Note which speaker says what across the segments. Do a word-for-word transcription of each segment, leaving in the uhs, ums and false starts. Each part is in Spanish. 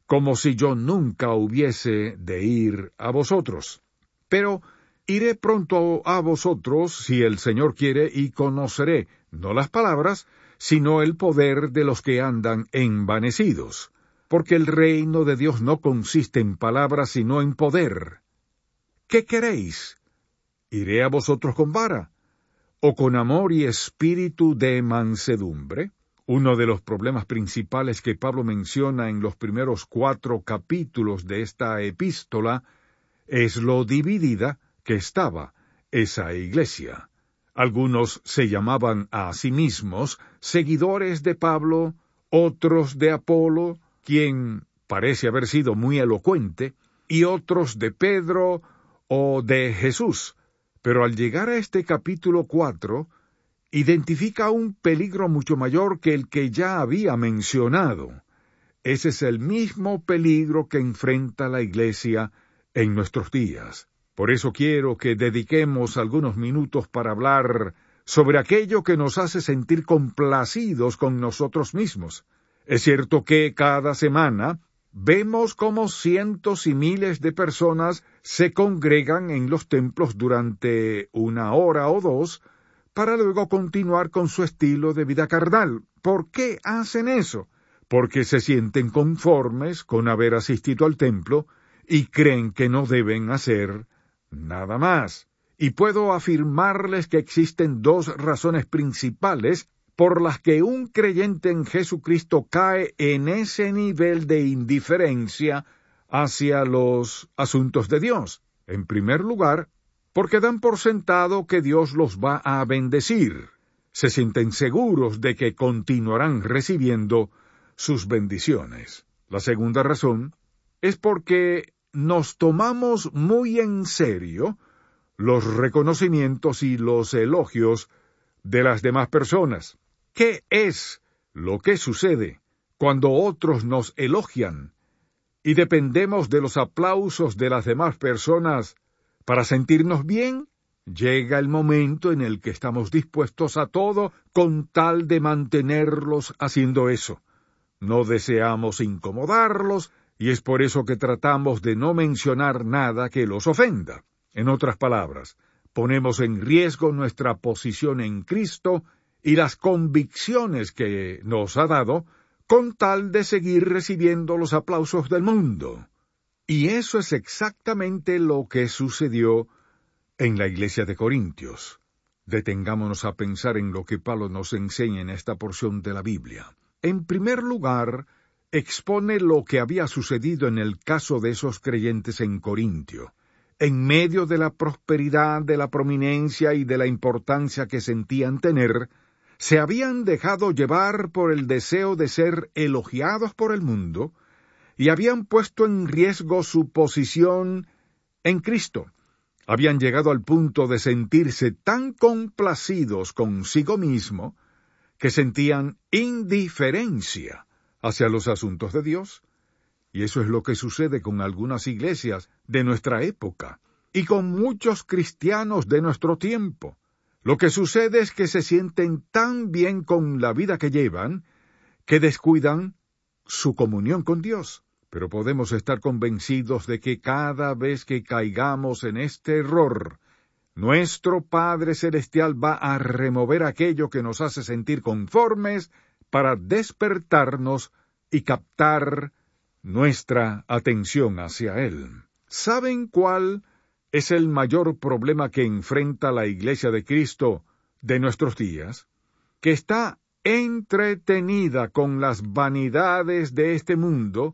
Speaker 1: como si yo nunca hubiese de ir a vosotros. Pero iré pronto a vosotros, si el Señor quiere, y conoceré, no las palabras, sino el poder de los que andan envanecidos. Porque el reino de Dios no consiste en palabras, sino en poder. ¿Qué queréis? ¿Iré a vosotros con vara? ¿O con amor y espíritu de mansedumbre? Uno de los problemas principales que Pablo menciona en los primeros cuatro capítulos de esta epístola es lo dividida que estaba esa iglesia. Algunos se llamaban a sí mismos seguidores de Pablo, otros de Apolo, quien parece haber sido muy elocuente, y otros de Pedro o de Jesús. Pero al llegar a este capítulo cuatro, identifica un peligro mucho mayor que el que ya había mencionado. Ese es el mismo peligro que enfrenta la Iglesia en nuestros días. Por eso quiero que dediquemos algunos minutos para hablar sobre aquello que nos hace sentir complacidos con nosotros mismos. Es cierto que cada semana vemos cómo cientos y miles de personas se congregan en los templos durante una hora o dos para luego continuar con su estilo de vida carnal. ¿Por qué hacen eso? Porque se sienten conformes con haber asistido al templo y creen que no deben hacer nada más. Y puedo afirmarles que existen dos razones principales por las que un creyente en Jesucristo cae en ese nivel de indiferencia hacia los asuntos de Dios. En primer lugar, porque dan por sentado que Dios los va a bendecir. Se sienten seguros de que continuarán recibiendo sus bendiciones. La segunda razón es porque nos tomamos muy en serio los reconocimientos y los elogios de las demás personas. ¿Qué es lo que sucede cuando otros nos elogian y dependemos de los aplausos de las demás personas para sentirnos bien? Llega el momento en el que estamos dispuestos a todo con tal de mantenerlos haciendo eso. No deseamos incomodarlos y es por eso que tratamos de no mencionar nada que los ofenda. En otras palabras, ponemos en riesgo nuestra posición en Cristo y las convicciones que nos ha dado con tal de seguir recibiendo los aplausos del mundo. Y eso es exactamente lo que sucedió en la iglesia de Corintios. Detengámonos a pensar en lo que Pablo nos enseña en esta porción de la Biblia. En primer lugar, expone lo que había sucedido en el caso de esos creyentes en Corintio. En medio de la prosperidad, de la prominencia y de la importancia que sentían tener, se habían dejado llevar por el deseo de ser elogiados por el mundo y habían puesto en riesgo su posición en Cristo. Habían llegado al punto de sentirse tan complacidos consigo mismo que sentían indiferencia hacia los asuntos de Dios. Y eso es lo que sucede con algunas iglesias de nuestra época y con muchos cristianos de nuestro tiempo. Lo que sucede es que se sienten tan bien con la vida que llevan que descuidan su comunión con Dios. Pero podemos estar convencidos de que cada vez que caigamos en este error, nuestro Padre Celestial va a remover aquello que nos hace sentir conformes para despertarnos y captar nuestra atención hacia Él. ¿Saben cuál es el mayor problema que enfrenta la Iglesia de Cristo de nuestros días? Que está entretenida con las vanidades de este mundo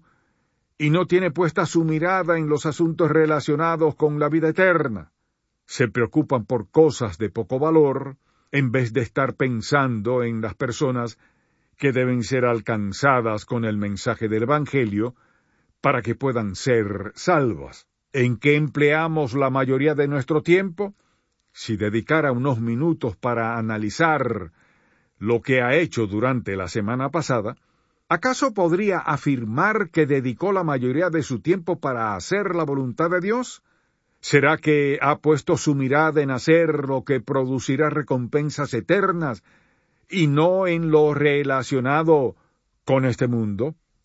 Speaker 1: y no tiene puesta su mirada en los asuntos relacionados con la vida eterna. Se preocupan por cosas de poco valor, en vez de estar pensando en las personas que deben ser alcanzadas con el mensaje del Evangelio para que puedan ser salvas. ¿En qué empleamos la mayoría de nuestro tiempo? Si dedicara unos minutos para analizar lo que ha hecho durante la semana pasada, ¿acaso podría afirmar que dedicó la mayoría de su tiempo para hacer la voluntad de Dios? ¿Será que ha puesto su mirada en hacer lo que producirá recompensas eternas y no en lo relacionado con este mundo?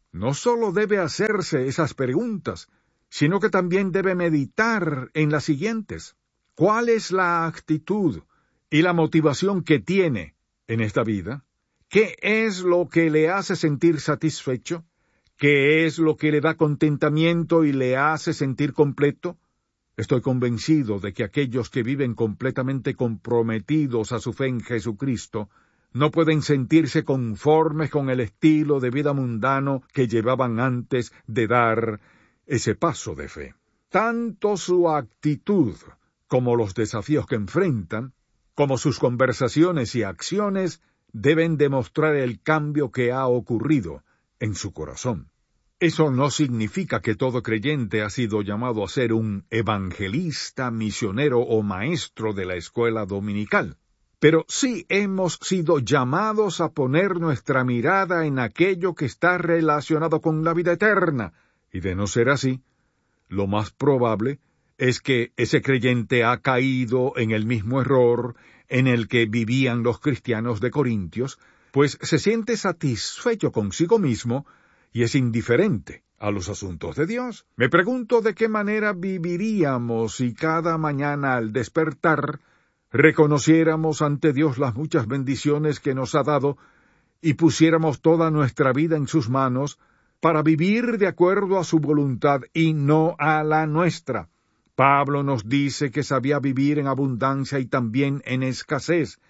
Speaker 1: no solo debe hacerse esas preguntas, sino que también debe meditar en las siguientes. ¿Cuál es la actitud y la motivación que tiene en esta vida? ¿Qué es lo que le hace sentir satisfecho? ¿Qué es lo que le da contentamiento y le hace sentir completo? Estoy convencido de que aquellos que viven completamente comprometidos a su fe en Jesucristo no pueden sentirse conformes con el estilo de vida mundano que llevaban antes de dar ese paso de fe. Tanto su actitud como los desafíos que enfrentan, como sus conversaciones y acciones, deben demostrar el cambio que ha ocurrido en su corazón. Eso no significa que todo creyente ha sido llamado a ser un evangelista, misionero o maestro de la escuela dominical. Pero sí hemos sido llamados a poner nuestra mirada en aquello que está relacionado con la vida eterna, y de no ser así, lo más probable es que ese creyente ha caído en el mismo error en el que vivían los cristianos de Corintios, pues se siente satisfecho consigo mismo y es indiferente a los asuntos de Dios. Me pregunto de qué manera viviríamos si cada mañana al despertar reconociéramos ante Dios las muchas bendiciones que nos ha dado y pusiéramos toda nuestra vida en sus manos para vivir de acuerdo a su voluntad y no a la nuestra. Pablo nos dice que sabía vivir en abundancia y también en escasez.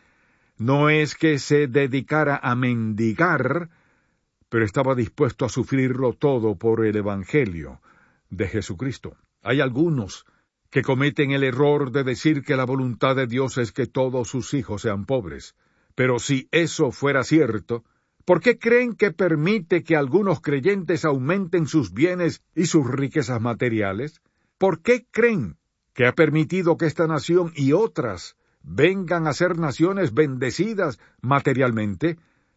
Speaker 1: No es que se dedicara a mendigar, pero estaba dispuesto a sufrirlo todo por el Evangelio de Jesucristo. Hay algunos que cometen el error de decir que la voluntad de Dios es que todos sus hijos sean pobres. Pero si eso fuera cierto, ¿por qué creen que permite que algunos creyentes aumenten sus bienes y sus riquezas materiales? ¿Por qué creen que ha permitido que esta nación y otras vengan a ser naciones bendecidas materialmente?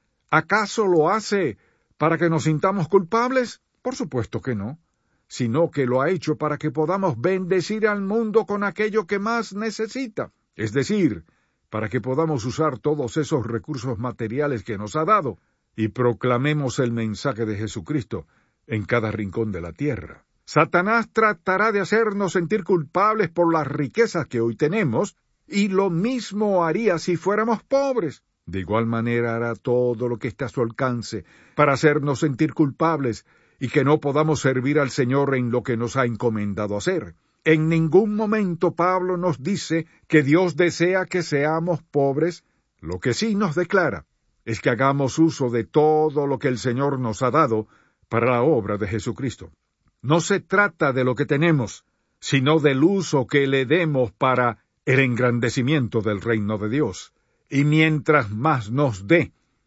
Speaker 1: ¿Acaso lo hace para que nos sintamos culpables? Por supuesto que no, sino que lo ha hecho para que podamos bendecir al mundo con aquello que más necesita, es decir, para que podamos usar todos esos recursos materiales que nos ha dado y proclamemos el mensaje de Jesucristo en cada rincón de la tierra. Satanás tratará de hacernos sentir culpables por las riquezas que hoy tenemos, y lo mismo haría si fuéramos pobres. De igual manera hará todo lo que esté a su alcance para hacernos sentir culpables y que no podamos servir al Señor en lo que nos ha encomendado hacer. En ningún momento Pablo nos dice que Dios desea que seamos pobres. Lo que sí nos declara es que hagamos uso de todo lo que el Señor nos ha dado para la obra de Jesucristo. No se trata de lo que tenemos, sino del uso que le demos para el engrandecimiento del reino de Dios. Y mientras más nos dé,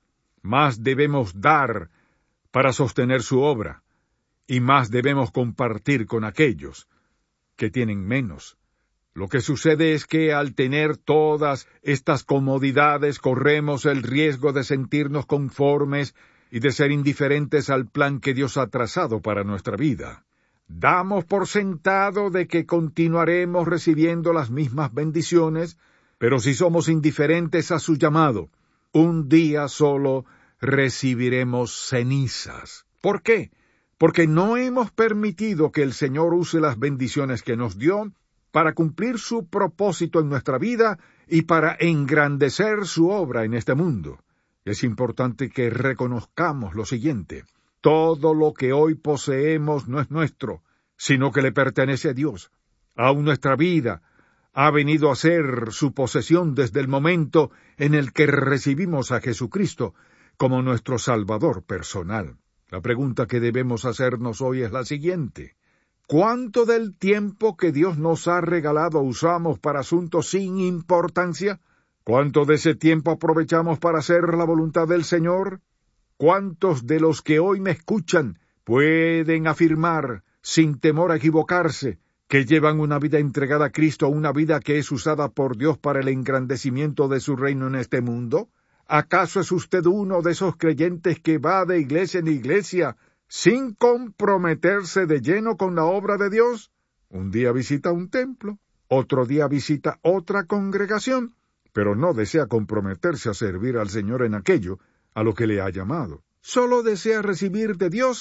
Speaker 1: más debemos dar para sostener su obra, y más debemos compartir con aquellos que tienen menos. Lo que sucede es que al tener todas estas comodidades corremos el riesgo de sentirnos conformes y de ser indiferentes al plan que Dios ha trazado para nuestra vida. Damos por sentado de que continuaremos recibiendo las mismas bendiciones, pero si somos indiferentes a su llamado, un día solo recibiremos cenizas. ¿Por qué? Porque no hemos permitido que el Señor use las bendiciones que nos dio para cumplir su propósito en nuestra vida y para engrandecer su obra en este mundo. Es importante que reconozcamos lo siguiente: todo lo que hoy poseemos no es nuestro, sino que le pertenece a Dios. Aún nuestra vida ha venido a ser su posesión desde el momento en el que recibimos a Jesucristo como nuestro Salvador personal. La pregunta que debemos hacernos hoy es la siguiente: ¿cuánto del tiempo que Dios nos ha regalado usamos para asuntos sin importancia? ¿Cuánto de ese tiempo aprovechamos para hacer la voluntad del Señor? ¿Cuántos de los que hoy me escuchan pueden afirmar, sin temor a equivocarse, que llevan una vida entregada a Cristo, una vida que es usada por Dios para el engrandecimiento de su reino en este mundo? ¿Acaso es usted uno de esos creyentes que va de iglesia en iglesia sin comprometerse de lleno con la obra de Dios? Un día visita un templo, otro día visita otra congregación, pero no desea comprometerse a servir al Señor en aquello a lo que le ha llamado. Solo desea recibir de Dios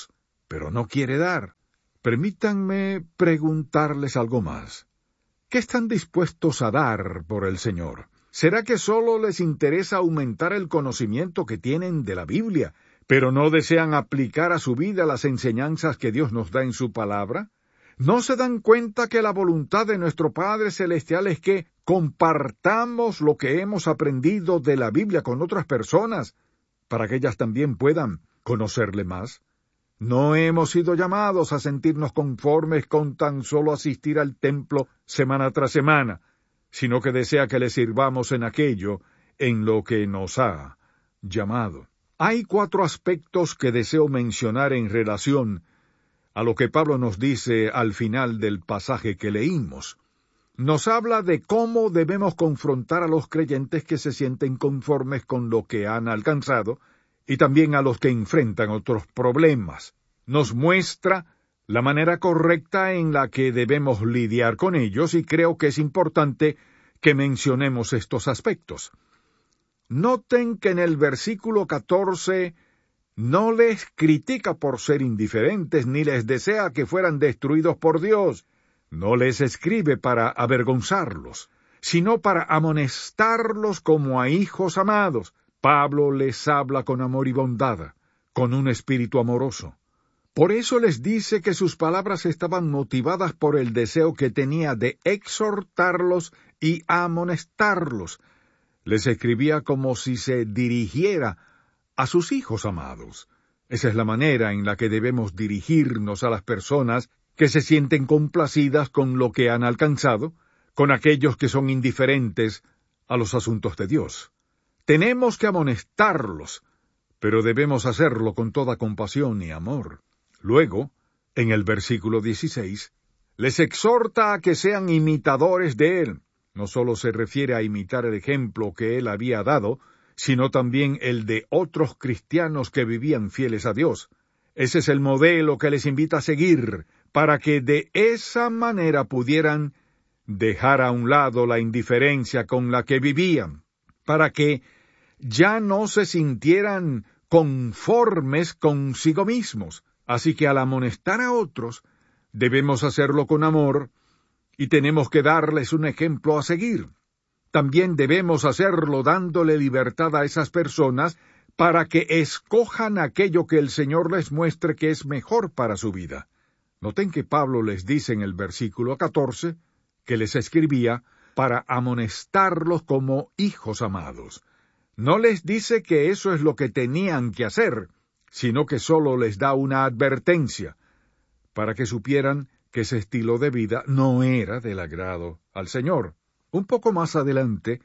Speaker 1: pero no quiere dar. Permítanme preguntarles algo más. ¿Qué están dispuestos a dar por el Señor? ¿Será que solo les interesa aumentar el conocimiento que tienen de la Biblia, pero no desean aplicar a su vida las enseñanzas que Dios nos da en su palabra? ¿No se dan cuenta que la voluntad de nuestro Padre Celestial es que compartamos lo que hemos aprendido de la Biblia con otras personas, para que ellas también puedan conocerle más? No hemos sido llamados a sentirnos conformes con tan solo asistir al templo semana tras semana, sino que desea que le sirvamos en aquello en lo que nos ha llamado. Hay cuatro aspectos que deseo mencionar en relación a lo que Pablo nos dice al final del pasaje que leímos. Nos habla de cómo debemos confrontar a los creyentes que se sienten conformes con lo que han alcanzado, y también a los que enfrentan otros problemas. Nos muestra la manera correcta en la que debemos lidiar con ellos, y creo que es importante que mencionemos estos aspectos. Noten que en el versículo catorce no les critica por ser indiferentes, ni les desea que fueran destruidos por Dios. No les escribe para avergonzarlos, sino para amonestarlos como a hijos amados. Pablo les habla con amor y bondad, con un espíritu amoroso. Por eso les dice que sus palabras estaban motivadas por el deseo que tenía de exhortarlos y amonestarlos. Les escribía como si se dirigiera a sus hijos amados. Esa es la manera en la que debemos dirigirnos a las personas que se sienten complacidas con lo que han alcanzado, con aquellos que son indiferentes a los asuntos de Dios. Tenemos que amonestarlos, pero debemos hacerlo con toda compasión y amor. Luego, en el versículo dieciséis, les exhorta a que sean imitadores de Él. No solo se refiere a imitar el ejemplo que Él había dado, sino también el de otros cristianos que vivían fieles a Dios. Ese es el modelo que les invita a seguir, para que de esa manera pudieran dejar a un lado la indiferencia con la que vivían, para que ya no se sintieran conformes consigo mismos. Así que al amonestar a otros, debemos hacerlo con amor, y tenemos que darles un ejemplo a seguir. También debemos hacerlo dándole libertad a esas personas para que escojan aquello que el Señor les muestre que es mejor para su vida. Noten que Pablo les dice en el versículo catorce que les escribía para amonestarlos como hijos amados. No les dice que eso es lo que tenían que hacer, sino que solo les da una advertencia, para que supieran que ese estilo de vida no era del agrado al Señor. Un poco más adelante,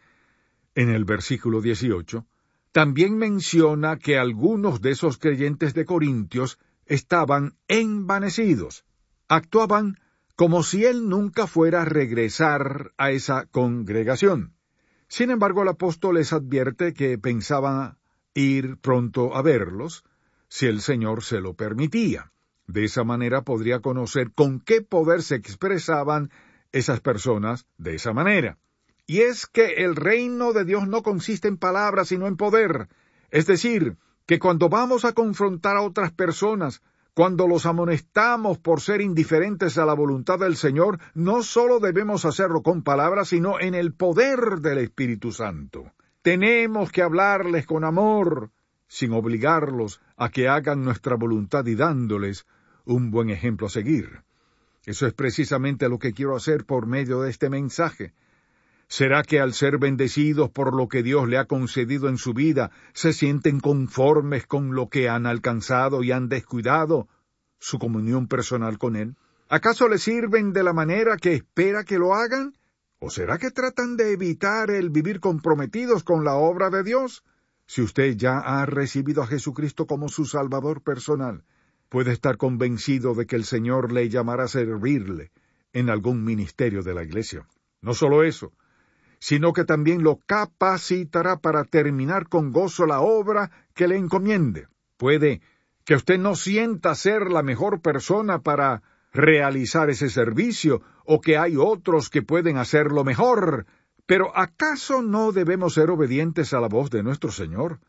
Speaker 1: en el versículo dieciocho, también menciona que algunos de esos creyentes de Corintios estaban envanecidos. Actuaban como si él nunca fuera a regresar a esa congregación. Sin embargo, el apóstol les advierte que pensaba ir pronto a verlos, si el Señor se lo permitía. De esa manera podría conocer con qué poder se expresaban esas personas de esa manera. Y es que el reino de Dios no consiste en palabras, sino en poder. Es decir, que cuando vamos a confrontar a otras personas, cuando los amonestamos por ser indiferentes a la voluntad del Señor, no solo debemos hacerlo con palabras, sino en el poder del Espíritu Santo. Tenemos que hablarles con amor, sin obligarlos a que hagan nuestra voluntad y dándoles un buen ejemplo a seguir. Eso es precisamente lo que quiero hacer por medio de este mensaje. ¿Será que al ser bendecidos por lo que Dios le ha concedido en su vida, se sienten conformes con lo que han alcanzado y han descuidado su comunión personal con Él? ¿Acaso le sirven de la manera que espera que lo hagan? ¿O será que tratan de evitar el vivir comprometidos con la obra de Dios? Si usted ya ha recibido a Jesucristo como su Salvador personal, puede estar convencido de que el Señor le llamará a servirle en algún ministerio de la iglesia. No solo eso, sino que también lo capacitará para terminar con gozo la obra que le encomiende. Puede que usted no sienta ser la mejor persona para realizar ese servicio, o que hay otros que pueden hacerlo mejor, pero ¿acaso no debemos ser obedientes a la voz de nuestro Señor?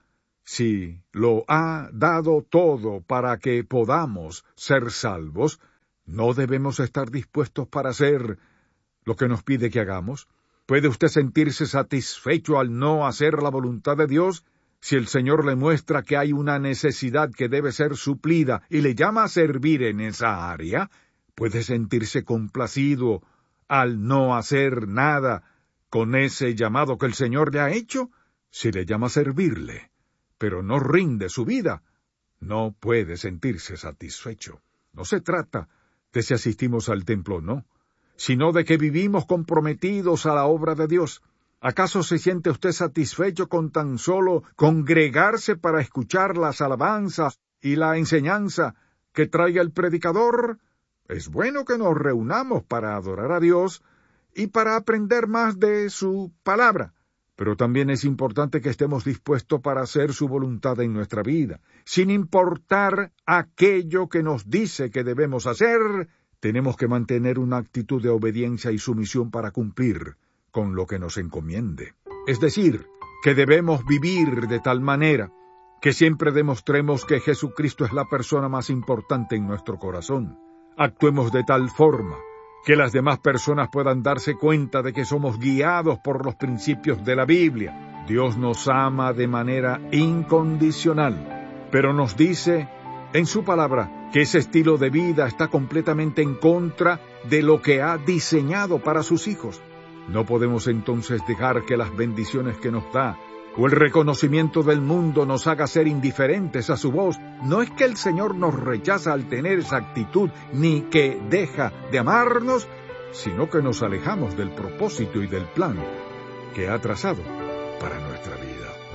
Speaker 1: si lo ha dado todo para que podamos ser salvos, ¿no debemos estar dispuestos para hacer lo que nos pide que hagamos? ¿Puede usted sentirse satisfecho al no hacer la voluntad de Dios? Si el Señor le muestra que hay una necesidad que debe ser suplida y le llama a servir en esa área, ¿puede sentirse complacido al no hacer nada con ese llamado que el Señor le ha hecho? Si le llama a servirle, pero no rinde su vida, no puede sentirse satisfecho. No se trata de si asistimos al templo o no, sino de que vivimos comprometidos a la obra de Dios. ¿Acaso se siente usted satisfecho con tan solo congregarse para escuchar las alabanzas y la enseñanza que traiga el predicador? Es bueno que nos reunamos para adorar a Dios y para aprender más de su palabra, pero también es importante que estemos dispuestos para hacer su voluntad en nuestra vida. Sin importar aquello que nos dice que debemos hacer, tenemos que mantener una actitud de obediencia y sumisión para cumplir con lo que nos encomiende. Es decir, que debemos vivir de tal manera que siempre demostremos que Jesucristo es la persona más importante en nuestro corazón. Actuemos de tal forma que las demás personas puedan darse cuenta de que somos guiados por los principios de la Biblia. Dios nos ama de manera incondicional, pero nos dice en su palabra que ese estilo de vida está completamente en contra de lo que ha diseñado para sus hijos. No podemos entonces dejar que las bendiciones que nos da o el reconocimiento del mundo nos haga ser indiferentes a su voz. No es que el Señor nos rechaza al tener esa actitud, ni que deja de amarnos, sino que nos alejamos del propósito y del plan que ha trazado para nuestra vida.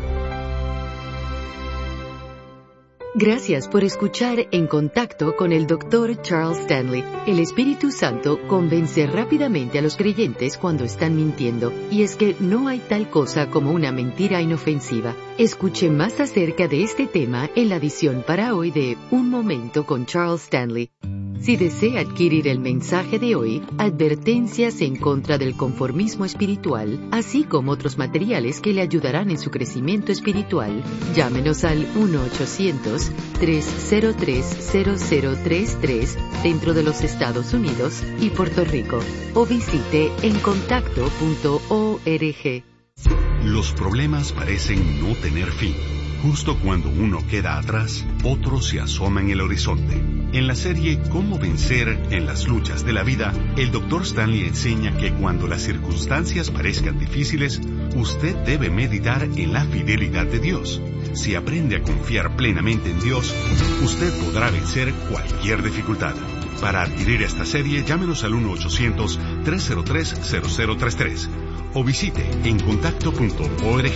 Speaker 2: Gracias por escuchar En Contacto con el doctor Charles Stanley. El Espíritu Santo convence rápidamente a los creyentes cuando están mintiendo, y es que no hay tal cosa como una mentira inofensiva. Escuche más acerca de este tema en la edición para hoy de Un Momento con Charles Stanley. Si desea adquirir el mensaje de hoy, advertencias en contra del conformismo espiritual, así como otros materiales que le ayudarán en su crecimiento espiritual, llámenos al uno ochocientos, tres cero tres, cero cero tres tres dentro de los Estados Unidos y Puerto Rico, o visite en contacto punto org.
Speaker 3: Los problemas parecen no tener fin. Justo cuando uno queda atrás, otro se asoma en el horizonte. En la serie Cómo vencer en las luchas de la vida, el doctor Stanley enseña que cuando las circunstancias parezcan difíciles, usted debe meditar en la fidelidad de Dios. Si aprende a confiar plenamente en Dios, usted podrá vencer cualquier dificultad. Para adquirir esta serie, llámenos al uno ochocientos, tres cero tres, cero cero tres tres o visite en contacto punto org.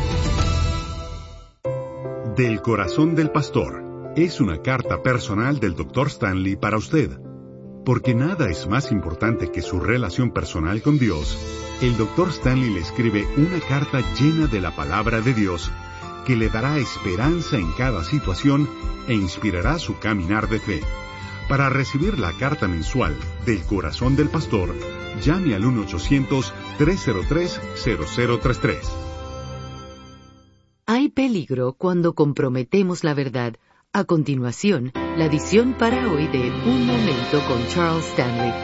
Speaker 3: Del corazón del pastor es una carta personal del doctor Stanley para usted. Porque nada es más importante que su relación personal con Dios, el doctor Stanley le escribe una carta llena de la palabra de Dios que le dará esperanza en cada situación e inspirará su caminar de fe. Para recibir la carta mensual del corazón del pastor, llame al uno ochocientos, tres cero tres, cero cero tres tres.
Speaker 2: Hay peligro cuando comprometemos la verdad. A continuación, la edición para hoy de Un Momento con Charles Stanley.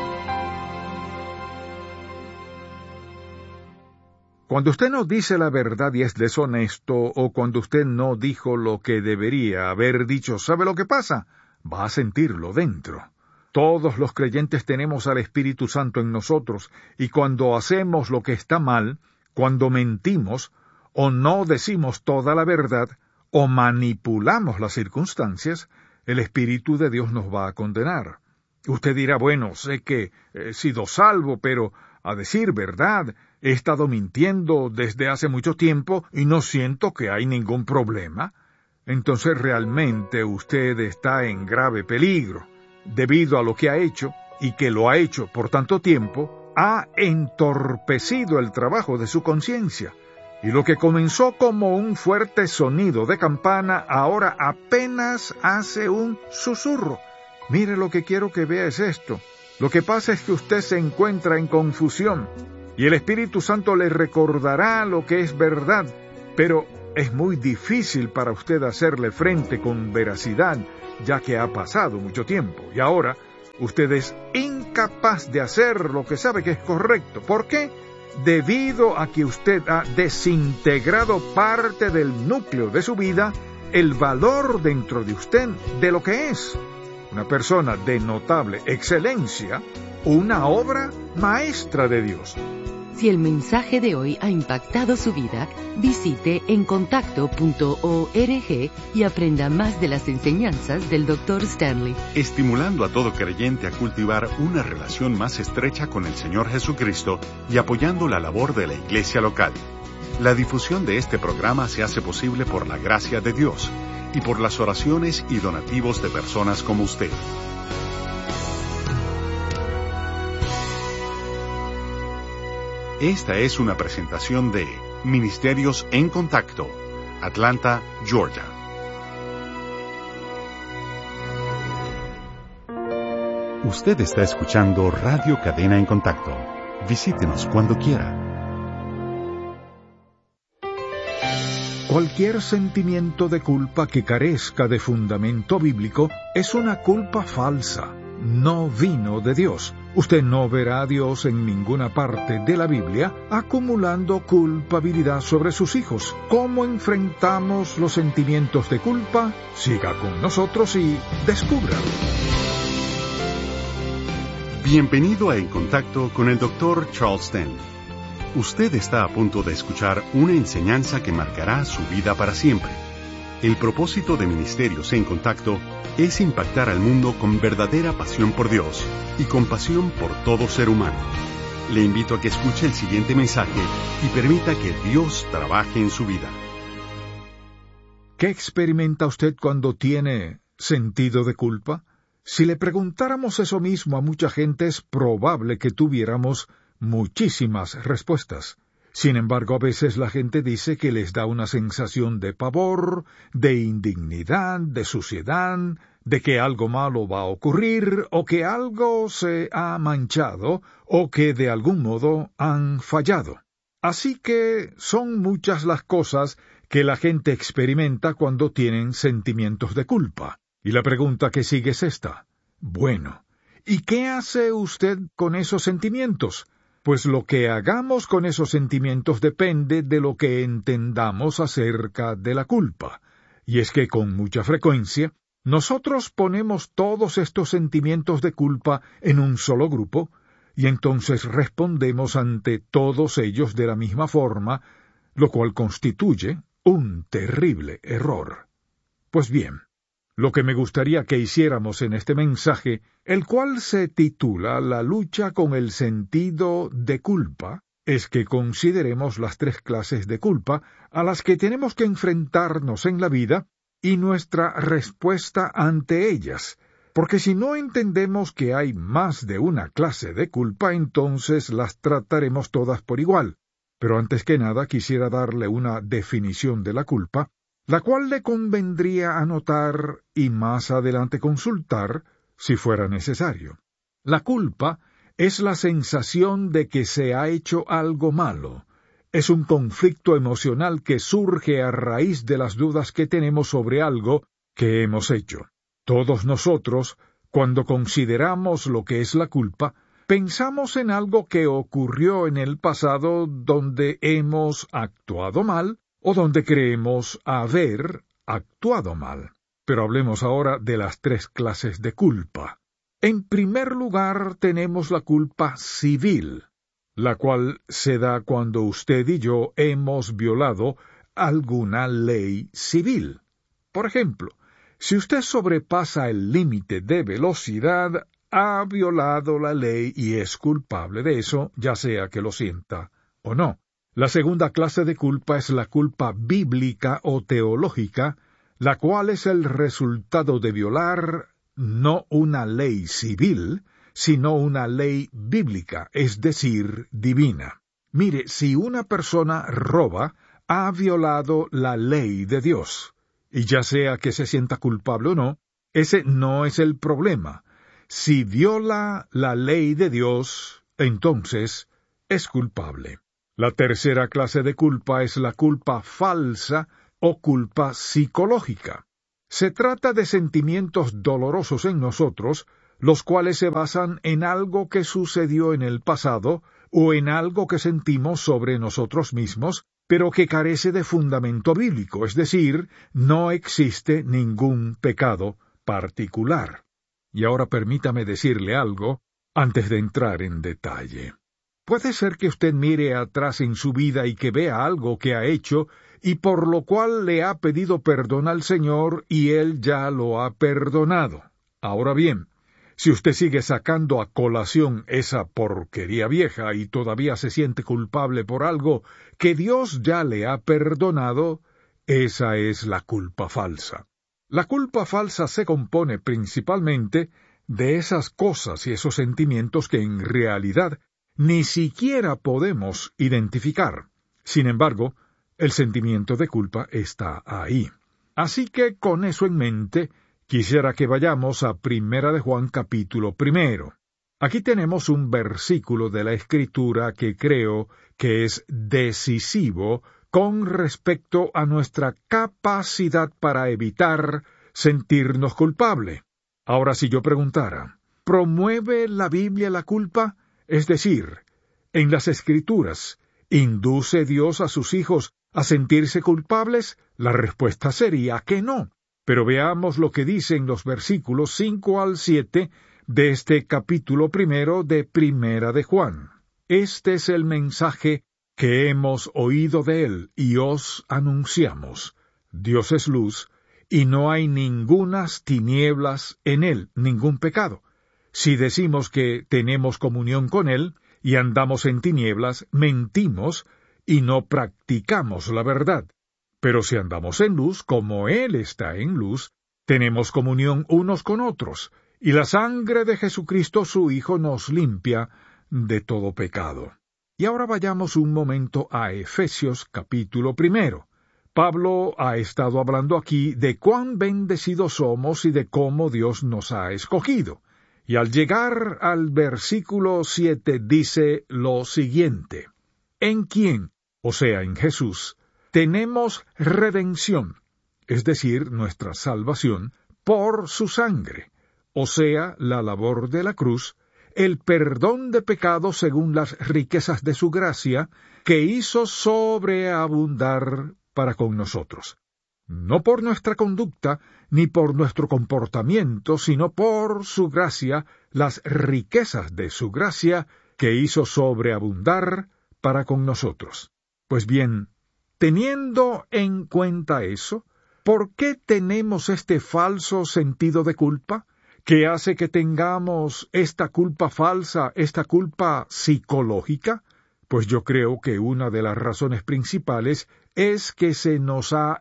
Speaker 1: Cuando usted no dice la verdad y es deshonesto, o cuando usted no dijo lo que debería haber dicho, ¿sabe lo que pasa? Va a sentirlo dentro. Todos los creyentes tenemos al Espíritu Santo en nosotros, y cuando hacemos lo que está mal, cuando mentimos, o no decimos toda la verdad, o manipulamos las circunstancias, el Espíritu de Dios nos va a condenar. Usted dirá, bueno, sé que he sido salvo, pero a decir verdad, he estado mintiendo desde hace mucho tiempo y no siento que hay ningún problema. Entonces realmente usted está en grave peligro, debido a lo que ha hecho, y que lo ha hecho por tanto tiempo, ha entorpecido el trabajo de su conciencia. Y lo que comenzó como un fuerte sonido de campana, ahora apenas hace un susurro. Mire, lo que quiero que vea es esto. Lo que pasa es que usted se encuentra en confusión, y el Espíritu Santo le recordará lo que es verdad, pero es muy difícil para usted hacerle frente con veracidad, ya que ha pasado mucho tiempo, y ahora usted es incapaz de hacer lo que sabe que es correcto. ¿Por qué? Debido a que usted ha desintegrado parte del núcleo de su vida, el valor dentro de usted de lo que es una persona de notable excelencia, una obra maestra de Dios.
Speaker 2: Si el mensaje de hoy ha impactado su vida, visite encontacto punto org y aprenda más de las enseñanzas del doctor Stanley.
Speaker 3: Estimulando a todo creyente a cultivar una relación más estrecha con el Señor Jesucristo y apoyando la labor de la iglesia local. La difusión de este programa se hace posible por la gracia de Dios y por las oraciones y donativos de personas como usted. Esta es una presentación de Ministerios en Contacto, Atlanta, Georgia. Usted está escuchando Radio Cadena en Contacto. Visítenos cuando quiera.
Speaker 1: Cualquier sentimiento de culpa que carezca de fundamento bíblico es una culpa falsa. No vino de Dios. Usted no verá a Dios en ninguna parte de la Biblia acumulando culpabilidad sobre sus hijos. ¿Cómo enfrentamos los sentimientos de culpa? Siga con nosotros y descúbralo.
Speaker 3: Bienvenido a En Contacto con el doctor Charles Stanley. Usted está a punto de escuchar una enseñanza que marcará su vida para siempre. El propósito de Ministerios en Contacto es impactar al mundo con verdadera pasión por Dios y compasión por todo ser humano. Le invito a que escuche el siguiente mensaje y permita que Dios trabaje en su vida.
Speaker 1: ¿Qué experimenta usted cuando tiene sentido de culpa? Si le preguntáramos eso mismo a mucha gente, es probable que tuviéramos muchísimas respuestas. Sin embargo, a veces la gente dice que les da una sensación de pavor, de indignidad, de suciedad, de que algo malo va a ocurrir, o que algo se ha manchado, o que de algún modo han fallado. Así que son muchas las cosas que la gente experimenta cuando tienen sentimientos de culpa. Y la pregunta que sigue es esta. Bueno, ¿y qué hace usted con esos sentimientos? Pues lo que hagamos con esos sentimientos depende de lo que entendamos acerca de la culpa. Y es que con mucha frecuencia, nosotros ponemos todos estos sentimientos de culpa en un solo grupo, y entonces respondemos ante todos ellos de la misma forma, lo cual constituye un terrible error. Pues bien, lo que me gustaría que hiciéramos en este mensaje, el cual se titula La lucha con el sentido de culpa, es que consideremos las tres clases de culpa a las que tenemos que enfrentarnos en la vida y nuestra respuesta ante ellas, porque si no entendemos que hay más de una clase de culpa, entonces las trataremos todas por igual. Pero antes que nada quisiera darle una definición de la culpa, la cual le convendría anotar y más adelante consultar si fuera necesario. La culpa es la sensación de que se ha hecho algo malo. Es un conflicto emocional que surge a raíz de las dudas que tenemos sobre algo que hemos hecho. Todos nosotros, cuando consideramos lo que es la culpa, pensamos en algo que ocurrió en el pasado donde hemos actuado mal, o donde creemos haber actuado mal. Pero hablemos ahora de las tres clases de culpa. En primer lugar tenemos la culpa civil, la cual se da cuando usted y yo hemos violado alguna ley civil. Por ejemplo, si usted sobrepasa el límite de velocidad, ha violado la ley y es culpable de eso, ya sea que lo sienta o no. La segunda clase de culpa es la culpa bíblica o teológica, la cual es el resultado de violar no una ley civil, sino una ley bíblica, es decir, divina. Mire, si una persona roba, ha violado la ley de Dios, y ya sea que se sienta culpable o no, ese no es el problema. Si viola la ley de Dios, entonces es culpable. La tercera clase de culpa es la culpa falsa o culpa psicológica. Se trata de sentimientos dolorosos en nosotros, los cuales se basan en algo que sucedió en el pasado o en algo que sentimos sobre nosotros mismos, pero que carece de fundamento bíblico, es decir, no existe ningún pecado particular. Y ahora permítame decirle algo antes de entrar en detalle. Puede ser que usted mire atrás en su vida y que vea algo que ha hecho y por lo cual le ha pedido perdón al Señor y Él ya lo ha perdonado. Ahora bien, si usted sigue sacando a colación esa porquería vieja y todavía se siente culpable por algo que Dios ya le ha perdonado, esa es la culpa falsa. La culpa falsa se compone principalmente de esas cosas y esos sentimientos que en realidad ni siquiera podemos identificar. Sin embargo, el sentimiento de culpa está ahí. Así que con eso en mente, quisiera que vayamos a Primera de Juan capítulo primero. Aquí tenemos un versículo de la Escritura que creo que es decisivo con respecto a nuestra capacidad para evitar sentirnos culpable. Ahora, si yo preguntara, ¿promueve la Biblia la culpa? Es decir, en las Escrituras, ¿induce Dios a sus hijos a sentirse culpables? La respuesta sería que no. Pero veamos lo que dicen los versículos cinco al siete de este capítulo primero de Primera de Juan. Este es el mensaje que hemos oído de él y os anunciamos. Dios es luz, y no hay ningunas tinieblas en él, ningún pecado. Si decimos que tenemos comunión con él y andamos en tinieblas, mentimos y no practicamos la verdad. Pero si andamos en luz, como él está en luz, tenemos comunión unos con otros, y la sangre de Jesucristo su Hijo nos limpia de todo pecado. Y ahora vayamos un momento a Efesios capítulo primero. Pablo ha estado hablando aquí de cuán bendecidos somos y de cómo Dios nos ha escogido. Y al llegar al versículo siete dice lo siguiente: en quien, o sea, en Jesús, tenemos redención, es decir, nuestra salvación, por su sangre, o sea, la labor de la cruz, el perdón de pecados según las riquezas de su gracia, que hizo sobreabundar para con nosotros. No por nuestra conducta, ni por nuestro comportamiento, sino por su gracia, las riquezas de su gracia, que hizo sobreabundar para con nosotros. Pues bien, teniendo en cuenta eso, ¿por qué tenemos este falso sentido de culpa? ¿Qué hace que tengamos esta culpa falsa, esta culpa psicológica? Pues yo creo que una de las razones principales es que se nos ha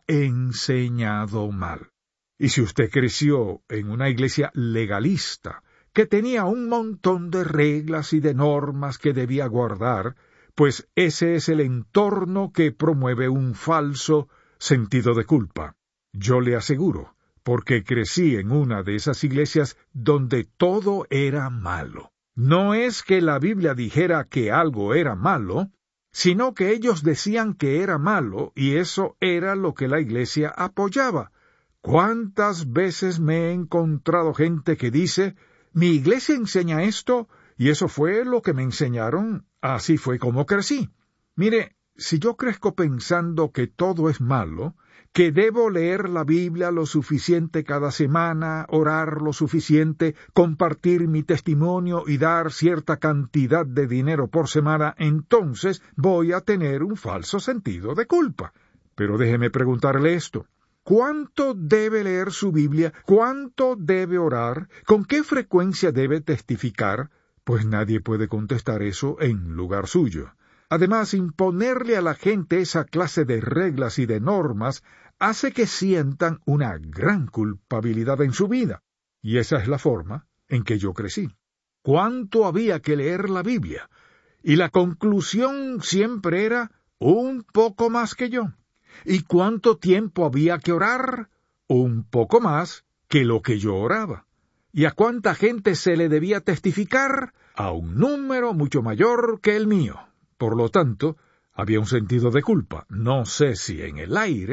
Speaker 1: enseñado mal. Y si usted creció en una iglesia legalista, que tenía un montón de reglas y de normas que debía guardar, pues ese es el entorno que promueve un falso sentido de culpa. Yo le aseguro, porque crecí en una de esas iglesias donde todo era malo. No es que la Biblia dijera que algo era malo, sino que ellos decían que era malo y eso era lo que la iglesia apoyaba. ¿Cuántas veces me he encontrado gente que dice, mi iglesia enseña esto y eso fue lo que me enseñaron, así fue como crecí? Mire, si yo crezco pensando que todo es malo, que debo leer la Biblia lo suficiente cada semana, orar lo suficiente, compartir mi testimonio y dar cierta cantidad de dinero por semana, entonces voy a tener un falso sentido de culpa. Pero déjeme preguntarle esto. ¿Cuánto debe leer su Biblia? ¿Cuánto debe orar? ¿Con qué frecuencia debe testificar? Pues nadie puede contestar eso en lugar suyo. Además, imponerle a la gente esa clase de reglas y de normas hace que sientan una gran culpabilidad en su vida. Y esa es la forma en que yo crecí. ¿Cuánto había que leer la Biblia? Y la conclusión siempre era un poco más que yo. ¿Y cuánto tiempo había que orar? Un poco más que lo que yo oraba. ¿Y a cuánta gente se le debía testificar? A un número mucho mayor que el mío. Por lo tanto, había un sentido de culpa, no sé si en el aire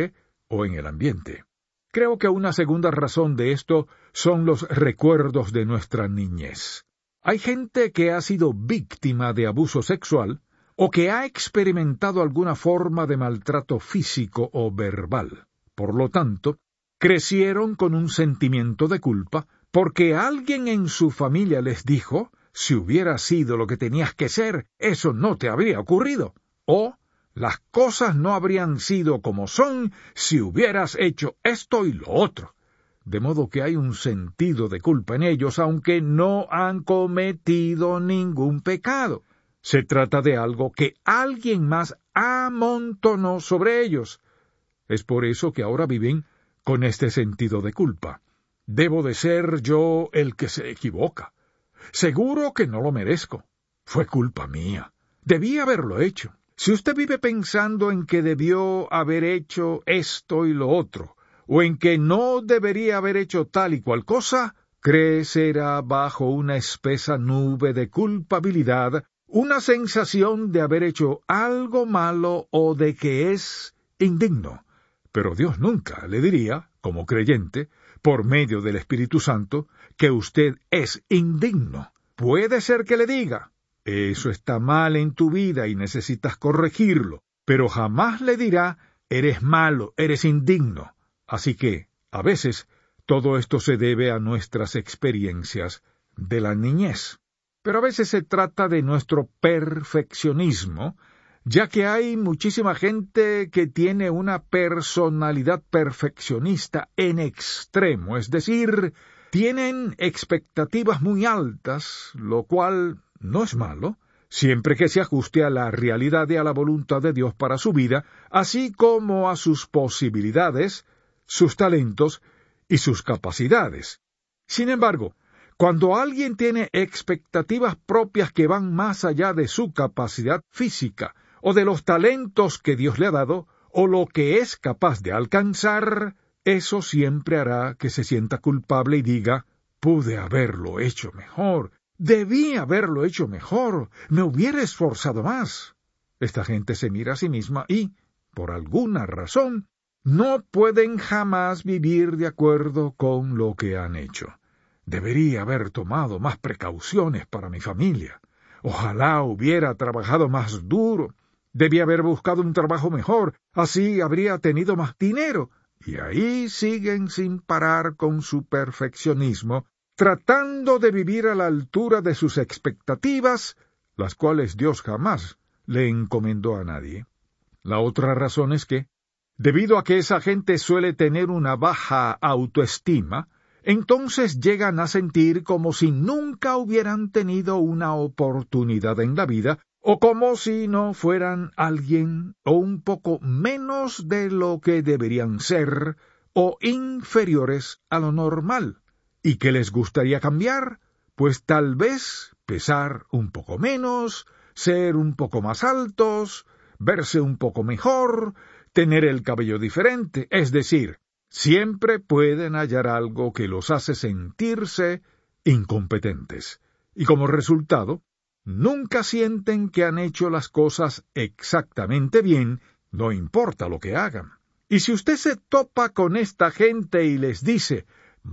Speaker 1: o en el ambiente. Creo que una segunda razón de esto son los recuerdos de nuestra niñez. Hay gente que ha sido víctima de abuso sexual o que ha experimentado alguna forma de maltrato físico o verbal. Por lo tanto, crecieron con un sentimiento de culpa porque alguien en su familia les dijo, si hubieras sido lo que tenías que ser, eso no te habría ocurrido. O, las cosas no habrían sido como son si hubieras hecho esto y lo otro. De modo que hay un sentido de culpa en ellos, aunque no han cometido ningún pecado. Se trata de algo que alguien más amontonó sobre ellos. Es por eso que ahora viven con este sentido de culpa. Debo de ser yo el que se equivoca. Seguro que no lo merezco. Fue culpa mía. Debí haberlo hecho. Si usted vive pensando en que debió haber hecho esto y lo otro, o en que no debería haber hecho tal y cual cosa, crecerá bajo una espesa nube de culpabilidad, una sensación de haber hecho algo malo o de que es indigno. Pero Dios nunca le diría, como creyente, por medio del Espíritu Santo, que usted es indigno. Puede ser que le diga, eso está mal en tu vida y necesitas corregirlo, pero jamás le dirá, eres malo, eres indigno. Así que, a veces, todo esto se debe a nuestras experiencias de la niñez. Pero a veces se trata de nuestro perfeccionismo, ya que hay muchísima gente que tiene una personalidad perfeccionista en extremo, es decir, tienen expectativas muy altas, lo cual no es malo, siempre que se ajuste a la realidad y a la voluntad de Dios para su vida, así como a sus posibilidades, sus talentos y sus capacidades. Sin embargo, cuando alguien tiene expectativas propias que van más allá de su capacidad física, o de los talentos que Dios le ha dado, o lo que es capaz de alcanzar, eso siempre hará que se sienta culpable y diga, pude haberlo hecho mejor, debí haberlo hecho mejor, me hubiera esforzado más. Esta gente se mira a sí misma y, por alguna razón, no pueden jamás vivir de acuerdo con lo que han hecho. Debería haber tomado más precauciones para mi familia. Ojalá hubiera trabajado más duro. Debía haber buscado un trabajo mejor, así habría tenido más dinero. Y ahí siguen sin parar con su perfeccionismo, tratando de vivir a la altura de sus expectativas, las cuales Dios jamás le encomendó a nadie. La otra razón es que, debido a que esa gente suele tener una baja autoestima, entonces llegan a sentir como si nunca hubieran tenido una oportunidad en la vida, o como si no fueran alguien o un poco menos de lo que deberían ser, o inferiores a lo normal. ¿Y qué les gustaría cambiar? Pues tal vez pesar un poco menos, ser un poco más altos, verse un poco mejor, tener el cabello diferente, es decir, siempre pueden hallar algo que los hace sentirse incompetentes. Y como resultado, nunca sienten que han hecho las cosas exactamente bien, no importa lo que hagan. Y si usted se topa con esta gente y les dice,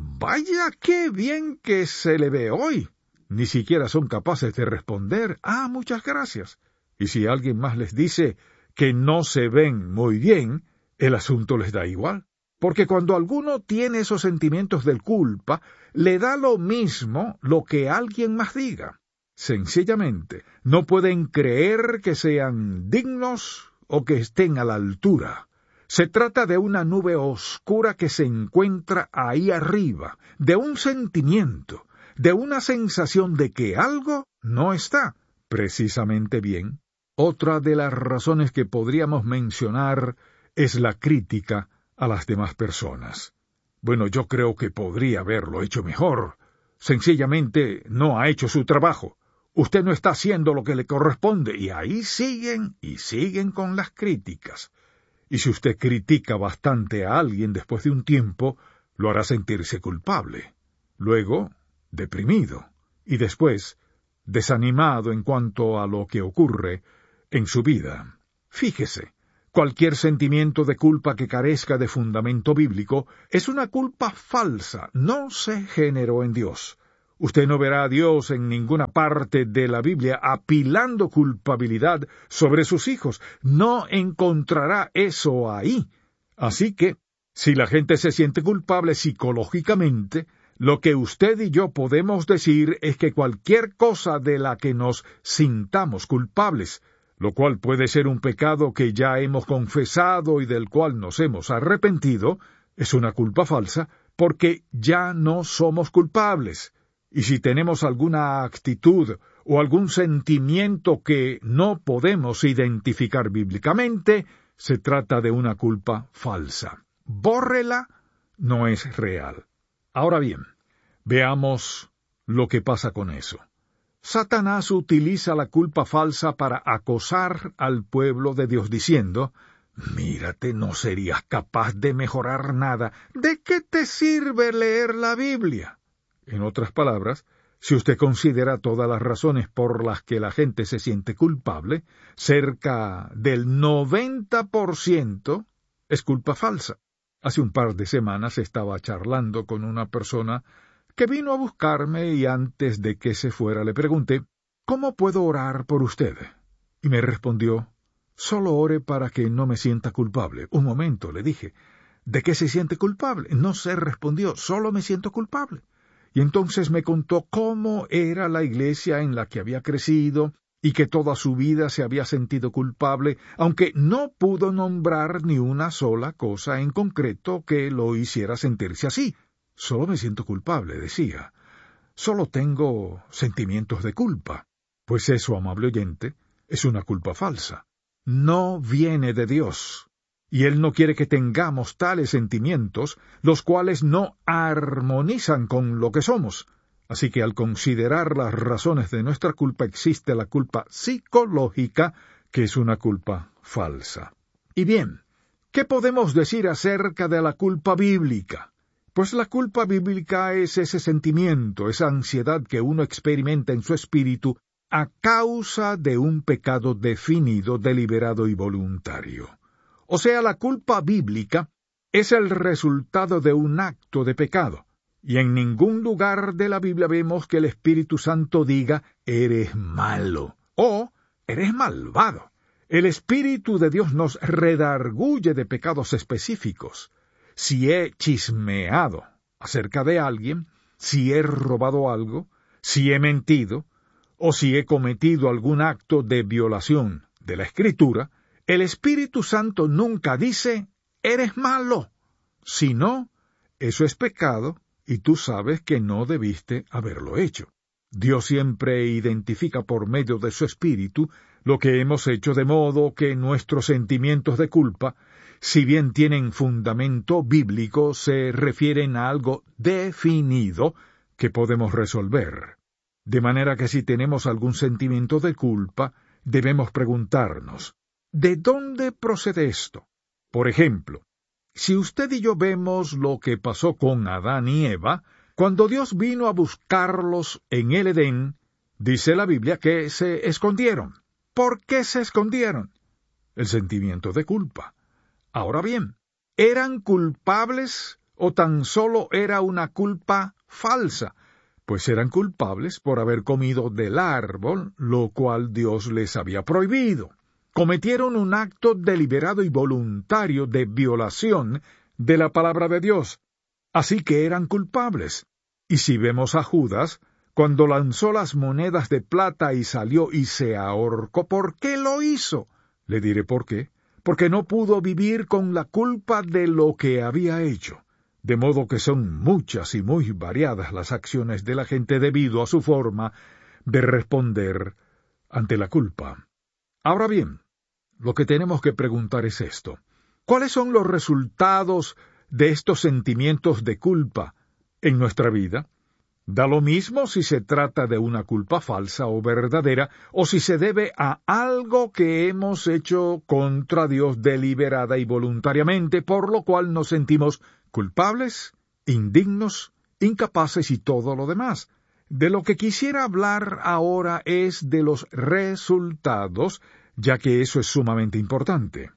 Speaker 1: vaya qué bien que se le ve hoy, ni siquiera son capaces de responder, ah, muchas gracias. Y si alguien más les dice que no se ven muy bien, el asunto les da igual. Porque cuando alguno tiene esos sentimientos de culpa, le da lo mismo lo que alguien más diga. Sencillamente, no pueden creer que sean dignos o que estén a la altura. Se trata de una nube oscura que se encuentra ahí arriba, de un sentimiento, de una sensación de que algo no está precisamente bien. Otra de las razones que podríamos mencionar es la crítica a las demás personas. Bueno, yo creo que podría haberlo hecho mejor. Sencillamente no ha hecho su trabajo. Usted no está haciendo lo que le corresponde, y ahí siguen y siguen con las críticas. Y si usted critica bastante a alguien después de un tiempo, lo hará sentirse culpable. Luego, deprimido. Y después, desanimado en cuanto a lo que ocurre en su vida. Fíjese, Cualquier sentimiento de culpa que carezca de fundamento bíblico es una culpa falsa, no se generó en Dios. Usted no verá a Dios en ninguna parte de la Biblia apilando culpabilidad sobre sus hijos. No encontrará eso ahí. Así que, si la gente se siente culpable psicológicamente, lo que usted y yo podemos decir es que cualquier cosa de la que nos sintamos culpables, lo cual puede ser un pecado que ya hemos confesado y del cual nos hemos arrepentido, es una culpa falsa, porque ya no somos culpables. Y si tenemos alguna actitud o algún sentimiento que no podemos identificar bíblicamente, se trata de una culpa falsa. Bórrela, no es real. Ahora bien, veamos lo que pasa con eso. Satanás utiliza la culpa falsa para acosar al pueblo de Dios diciendo, «Mírate, no serías capaz de mejorar nada. ¿De qué te sirve leer la Biblia?» En otras palabras, si usted considera todas las razones por las que la gente se siente culpable, cerca del noventa por ciento es culpa falsa. Hace un par de semanas estaba charlando con una persona que vino a buscarme y antes de que se fuera le pregunté, «¿Cómo puedo orar por usted?» Y me respondió, «Solo ore para que no me sienta culpable». Un momento, le dije, «¿De qué se siente culpable?» No se respondió, «Solo me siento culpable». Y entonces me contó cómo era la iglesia en la que había crecido y que toda su vida se había sentido culpable, aunque no pudo nombrar ni una sola cosa en concreto que lo hiciera sentirse así. «Solo me siento culpable», decía. «Solo tengo sentimientos de culpa». Pues eso, amable oyente, es una culpa falsa. No viene de Dios. Y Él no quiere que tengamos tales sentimientos, los cuales no armonizan con lo que somos. Así que al considerar las razones de nuestra culpa existe la culpa psicológica, que es una culpa falsa. Y bien, ¿qué podemos decir acerca de la culpa bíblica? Pues la culpa bíblica es ese sentimiento, esa ansiedad que uno experimenta en su espíritu a causa de un pecado definido, deliberado y voluntario. O sea, la culpa bíblica es el resultado de un acto de pecado, y en ningún lugar de la Biblia vemos que el Espíritu Santo diga, «eres malo» o «eres malvado». El Espíritu de Dios nos redarguye de pecados específicos. Si he chismeado acerca de alguien, si he robado algo, si he mentido, o si he cometido algún acto de violación de la Escritura, el Espíritu Santo nunca dice, «eres malo», sino, «eso es pecado y tú sabes que no debiste haberlo hecho». Dios siempre identifica por medio de su Espíritu lo que hemos hecho, de modo que nuestros sentimientos de culpa, si bien tienen fundamento bíblico, se refieren a algo definido que podemos resolver. De manera que si tenemos algún sentimiento de culpa, debemos preguntarnos, ¿de dónde procede esto? Por ejemplo, si usted y yo vemos lo que pasó con Adán y Eva, cuando Dios vino a buscarlos en el Edén, dice la Biblia que se escondieron. ¿Por qué se escondieron? El sentimiento de culpa. Ahora bien, ¿eran culpables o tan solo era una culpa falsa? Pues eran culpables por haber comido del árbol, lo cual Dios les había prohibido. Cometieron un acto deliberado y voluntario de violación de la palabra de Dios. Así que eran culpables. Y si vemos a Judas, cuando lanzó las monedas de plata y salió y se ahorcó, ¿por qué lo hizo? Le diré por qué. Porque no pudo vivir con la culpa de lo que había hecho. De modo que son muchas y muy variadas las acciones de la gente debido a su forma de responder ante la culpa. Ahora bien, lo que tenemos que preguntar es esto. ¿Cuáles son los resultados de estos sentimientos de culpa en nuestra vida? Da lo mismo si se trata de una culpa falsa o verdadera, o si se debe a algo que hemos hecho contra Dios deliberada y voluntariamente, por lo cual nos sentimos culpables, indignos, incapaces y todo lo demás. De lo que quisiera hablar ahora es de los resultados, ya que eso es sumamente importante.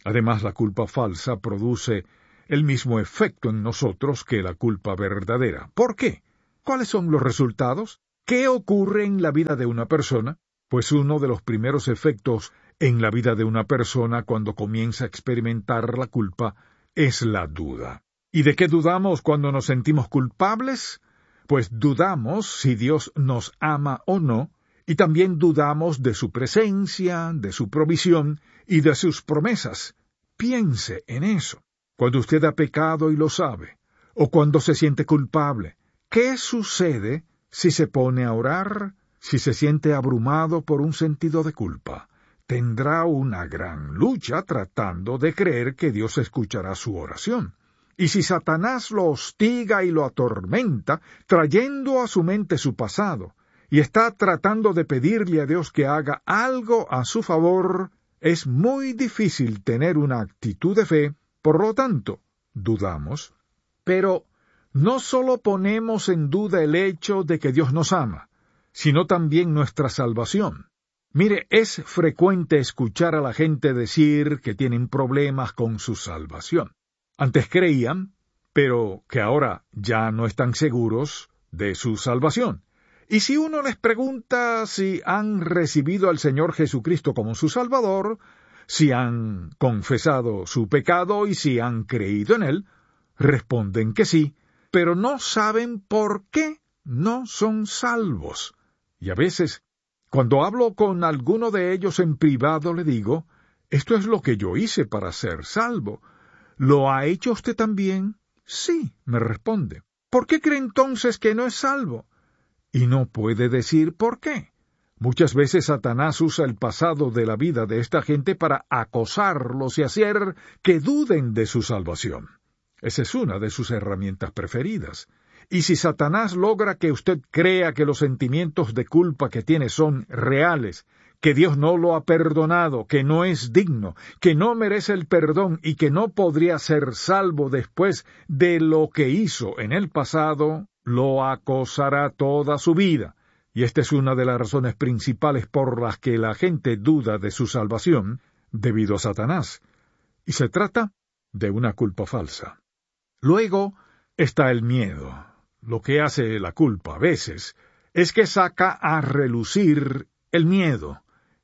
Speaker 1: Además, la culpa falsa produce el mismo efecto en nosotros que la culpa verdadera. ¿Por qué? ¿Cuáles son los resultados? ¿Qué ocurre en la vida de una persona? Pues uno de los primeros efectos en la vida de una persona cuando comienza a experimentar la culpa es la duda. ¿Y de qué dudamos cuando nos sentimos culpables? Pues dudamos si Dios nos ama o no, y también dudamos de su presencia, de su provisión y de sus promesas. Piense en eso. Cuando usted ha pecado y lo sabe, o cuando se siente culpable, ¿qué sucede si se pone a orar? Si se siente abrumado por un sentido de culpa, tendrá una gran lucha tratando de creer que Dios escuchará su oración. Y si Satanás lo hostiga y lo atormenta, trayendo a su mente su pasado, y está tratando de pedirle a Dios que haga algo a su favor, es muy difícil tener una actitud de fe. Por lo tanto, dudamos. Pero no solo ponemos en duda el hecho de que Dios nos ama, sino también nuestra salvación. Mire, es frecuente escuchar a la gente decir que tienen problemas con su salvación. Antes creían, pero que ahora ya no están seguros de su salvación. Y si uno les pregunta si han recibido al Señor Jesucristo como su Salvador, si han confesado su pecado y si han creído en Él, responden que sí, pero no saben por qué no son salvos. Y a veces, cuando hablo con alguno de ellos en privado, le digo, esto es lo que yo hice para ser salvo. ¿Lo ha hecho usted también? Sí, me responde. ¿Por qué cree entonces que no es salvo? Y no puede decir por qué. Muchas veces Satanás usa el pasado de la vida de esta gente para acosarlos y hacer que duden de su salvación. Esa es una de sus herramientas preferidas. Y si Satanás logra que usted crea que los sentimientos de culpa que tiene son reales, que Dios no lo ha perdonado, que no es digno, que no merece el perdón y que no podría ser salvo después de lo que hizo en el pasado, lo acosará toda su vida. Y esta es una de las razones principales por las que la gente duda de su salvación debido a Satanás. Y se trata de una culpa falsa. Luego está el miedo. Lo que hace la culpa a veces es que saca a relucir el miedo.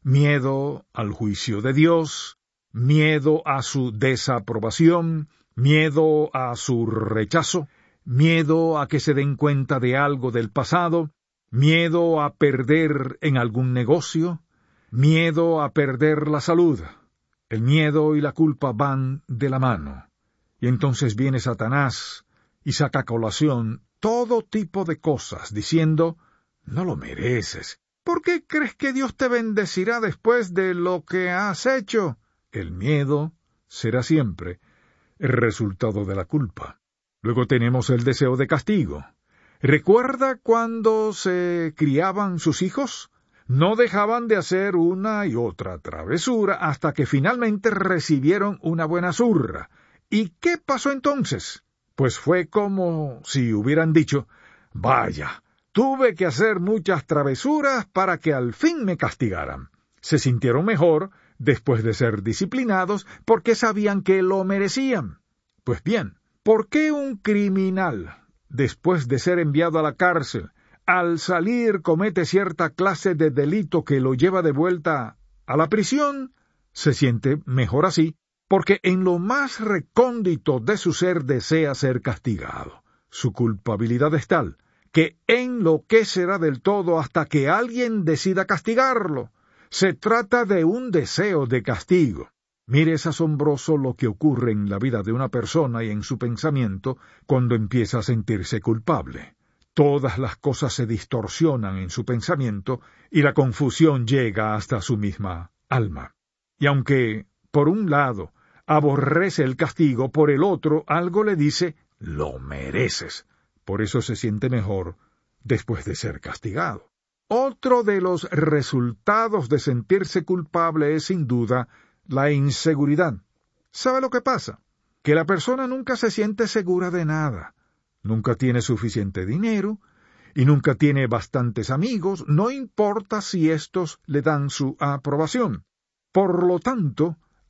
Speaker 1: Miedo al juicio de Dios, miedo a su desaprobación, miedo a su rechazo, miedo a que se den cuenta de algo del pasado, miedo a perder en algún negocio, miedo a perder la salud. El miedo y la culpa van de la mano. Y entonces viene Satanás y saca a colación todo tipo de cosas, diciendo, no lo mereces. ¿Por qué crees que Dios te bendecirá después de lo que has hecho? El miedo será siempre el resultado de la culpa. Luego tenemos el deseo de castigo. ¿Recuerda cuando se criaban sus hijos? No dejaban de hacer una y otra travesura hasta que finalmente recibieron una buena zurra. ¿Y qué pasó entonces? Pues fue como si hubieran dicho, vaya, tuve que hacer muchas travesuras para que al fin me castigaran. Se sintieron mejor después de ser disciplinados porque sabían que lo merecían. Pues bien, ¿por qué un criminal, después de ser enviado a la cárcel, al salir comete cierta clase de delito que lo lleva de vuelta a la prisión? Se siente mejor así, porque en lo más recóndito de su ser desea ser castigado. Su culpabilidad es tal que enloquecerá del todo hasta que alguien decida castigarlo. Se trata de un deseo de castigo. Mire, es asombroso lo que ocurre en la vida de una persona y en su pensamiento cuando empieza a sentirse culpable. Todas las cosas se distorsionan en su pensamiento y la confusión llega hasta su misma alma. Y aunque, por un lado, aborrece el castigo, por el otro, algo le dice, lo mereces. Por eso se siente mejor después de ser castigado. Otro de los resultados de sentirse culpable es, sin duda, la inseguridad. ¿Sabe lo que pasa? Que la persona nunca se siente segura de nada. Nunca tiene suficiente dinero y nunca tiene bastantes amigos, no importa si éstos le dan su aprobación. Por lo tanto,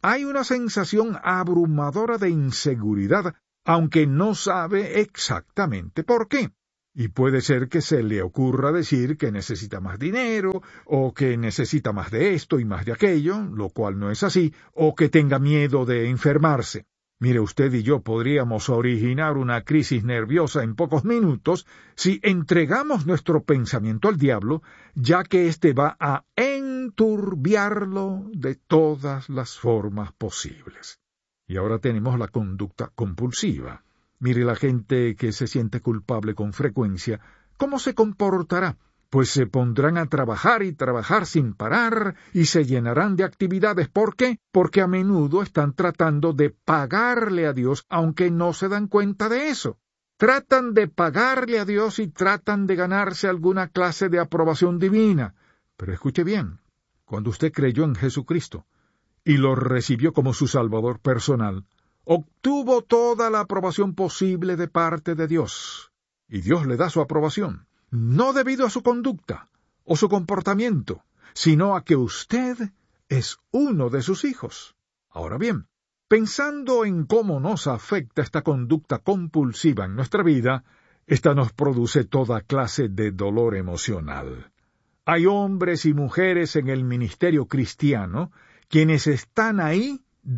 Speaker 1: hay una sensación abrumadora de inseguridad, aunque no sabe exactamente por qué. Y puede ser que se le ocurra decir que necesita más dinero, o que necesita más de esto y más de aquello, lo cual no es así, o que tenga miedo de enfermarse. Mire, usted y yo podríamos originar una crisis nerviosa en pocos minutos si entregamos nuestro pensamiento al diablo, ya que éste va a enturbiarlo de todas las formas posibles. Y ahora tenemos la conducta compulsiva. Mire, la gente que se siente culpable con frecuencia, ¿cómo se comportará? Pues se pondrán a trabajar y trabajar sin parar y se llenarán de actividades. ¿Por qué? Porque a menudo están tratando de pagarle a Dios, aunque no se dan cuenta de eso. Tratan de pagarle a Dios y tratan de ganarse alguna clase de aprobación divina. Pero escuche bien, cuando usted creyó en Jesucristo y lo recibió como su Salvador personal, obtuvo toda la aprobación posible de parte de Dios. Y Dios le da su aprobación, no debido a su conducta o su comportamiento, sino a que usted es uno de sus hijos. Ahora bien, pensando en cómo nos afecta esta conducta compulsiva en nuestra vida, esta nos produce toda clase de dolor emocional. Hay hombres y mujeres en el ministerio cristiano quienes están ahí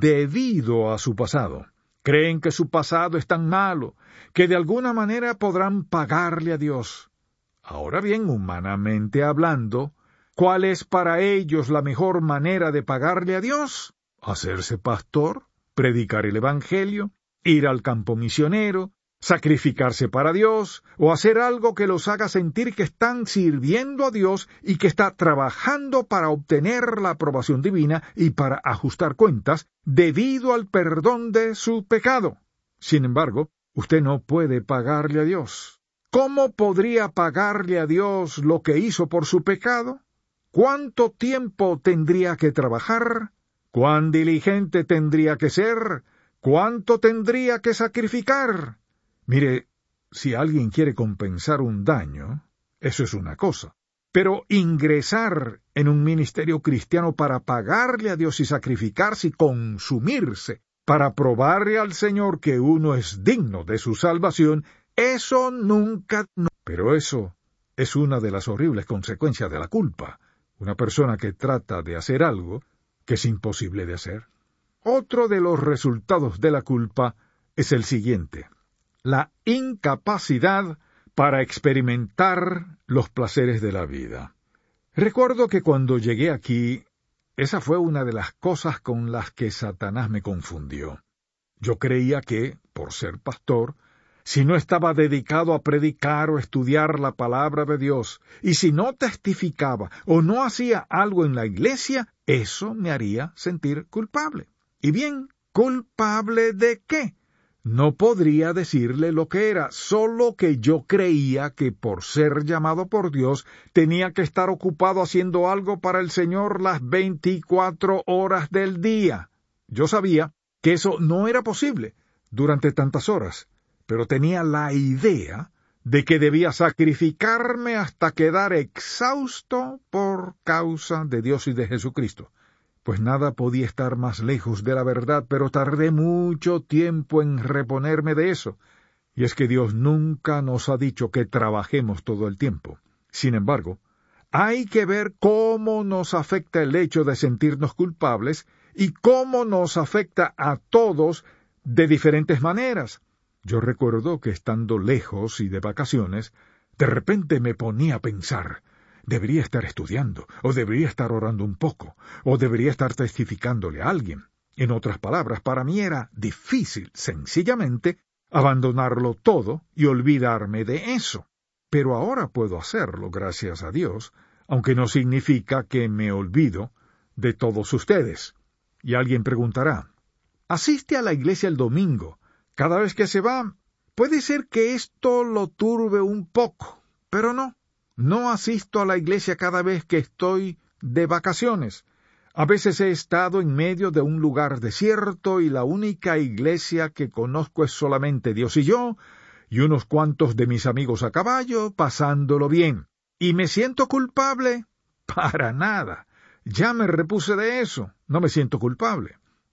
Speaker 1: debido a su pasado. Creen que su pasado es tan malo, que de alguna manera podrán pagarle a Dios. Ahora bien, humanamente hablando, ¿cuál es para ellos la mejor manera de pagarle a Dios? ¿Hacerse pastor? ¿Predicar el Evangelio? ¿Ir al campo misionero? ¿Sacrificarse para Dios? ¿O hacer algo que los haga sentir que están sirviendo a Dios y que está trabajando para obtener la aprobación divina y para ajustar cuentas debido al perdón de su pecado? Sin embargo, usted no puede pagarle a Dios. ¿Cómo podría pagarle a Dios lo que hizo por su pecado? ¿Cuánto tiempo tendría que trabajar? ¿Cuán diligente tendría que ser? ¿Cuánto tendría que sacrificar? Mire, si alguien quiere compensar un daño, eso es una cosa. Pero ingresar en un ministerio cristiano para pagarle a Dios y sacrificarse y consumirse, para probarle al Señor que uno es digno de su salvación, eso nunca... No. Pero eso es una de las horribles consecuencias de la culpa. Una persona que trata de hacer algo que es imposible de hacer. Otro de los resultados de la culpa es el siguiente: la incapacidad para experimentar los placeres de la vida. Recuerdo que cuando llegué aquí, esa fue una de las cosas con las que Satanás me confundió. Yo creía que, por ser pastor, si no estaba dedicado a predicar o estudiar la palabra de Dios, y si no testificaba o no hacía algo en la iglesia, eso me haría sentir culpable. Y bien, ¿culpable de qué? No podría decirle lo que era, solo que yo creía que por ser llamado por Dios tenía que estar ocupado haciendo algo para el Señor las veinticuatro horas del día. Yo sabía que eso no era posible durante tantas horas, pero tenía la idea de que debía sacrificarme hasta quedar exhausto por causa de Dios y de Jesucristo. Pues nada podía estar más lejos de la verdad, pero tardé mucho tiempo en reponerme de eso. Y es que Dios nunca nos ha dicho que trabajemos todo el tiempo. Sin embargo, hay que ver cómo nos afecta el hecho de sentirnos culpables y cómo nos afecta a todos de diferentes maneras. Yo recuerdo que estando lejos y de vacaciones, de repente me ponía a pensar: debería estar estudiando, o debería estar orando un poco, o debería estar testificándole a alguien. En otras palabras, para mí era difícil, sencillamente, abandonarlo todo y olvidarme de eso. Pero ahora puedo hacerlo, gracias a Dios, aunque no significa que me olvido de todos ustedes. Y alguien preguntará: ¿asiste a la iglesia el domingo cada vez que se va? Puede ser que esto lo turbe un poco, pero no. No asisto a la iglesia cada vez que estoy de vacaciones. A veces he estado en medio de un lugar desierto y la única iglesia que conozco es solamente Dios y yo, y unos cuantos de mis amigos a caballo, pasándolo bien. ¿Y me siento culpable? Para nada. Ya me repuse de eso. No me siento culpable.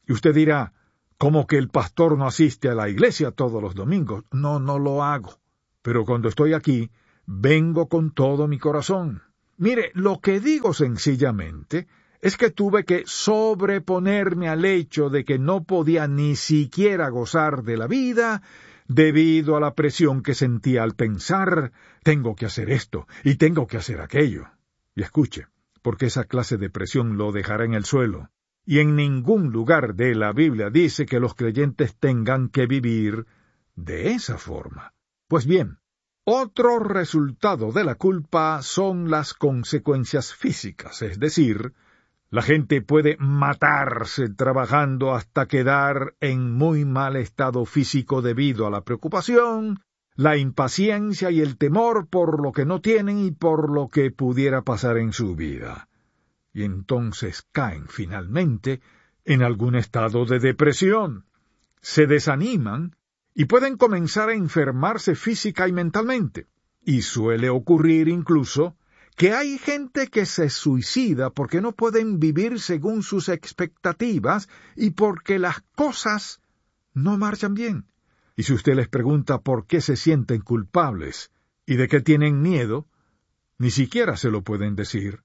Speaker 1: Y usted dirá, ¿cómo que el pastor no asiste a la iglesia todos los domingos? No, no lo hago. Pero cuando estoy aquí, vengo con todo mi corazón. Mire, lo que digo sencillamente es que tuve que sobreponerme al hecho de que no podía ni siquiera gozar de la vida debido a la presión que sentía al pensar, tengo que hacer esto y tengo que hacer aquello. Y escuche, porque esa clase de presión lo dejará en el suelo. Y en ningún lugar de la Biblia dice que los creyentes tengan que vivir de esa forma. Pues bien, otro resultado de la culpa son las consecuencias físicas, es decir, la gente puede matarse trabajando hasta quedar en muy mal estado físico debido a la preocupación, la impaciencia y el temor por lo que no tienen y por lo que pudiera pasar en su vida. Y entonces caen finalmente en algún estado de depresión, se desaniman y pueden comenzar a enfermarse física y mentalmente. Y suele ocurrir incluso que hay gente que se suicida porque no pueden vivir según sus expectativas y porque las cosas no marchan bien. Y si usted les pregunta por qué se sienten culpables y de qué tienen miedo, ni siquiera se lo pueden decir.